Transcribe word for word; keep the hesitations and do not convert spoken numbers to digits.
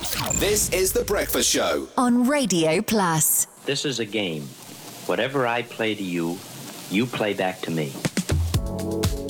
This is The Breakfast Show on Radio Plus. This is a game. Whatever I play to you, you play back to me.